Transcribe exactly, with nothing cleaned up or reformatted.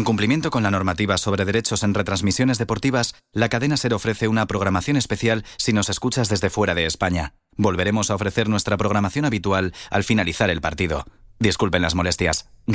En cumplimiento con la normativa sobre derechos en retransmisiones deportivas, la cadena SER ofrece una programación especial si nos escuchas desde fuera de España. Volveremos a ofrecer nuestra programación habitual al finalizar el partido. Disculpen las molestias.